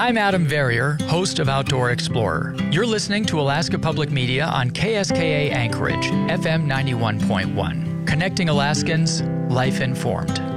I'm Adam Verrier, host of Outdoor Explorer. You're listening to Alaska Public Media on KSKA Anchorage, FM 91.1. Connecting Alaskans, life informed.